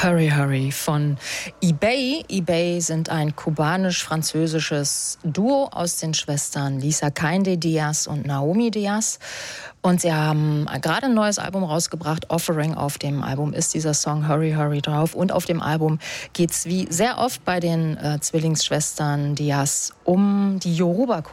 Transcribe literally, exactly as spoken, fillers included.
Hurry Hurry von eBay. eBay sind ein kubanisch-französisches Duo aus den Schwestern Lisa Kainde Diaz und Naomi Diaz. Und sie haben gerade ein neues Album rausgebracht, Offering. Auf dem Album ist dieser Song Hurry Hurry drauf. Und auf dem Album geht es wie sehr oft bei den äh, Zwillingsschwestern Diaz um die Yoruba-Kultur.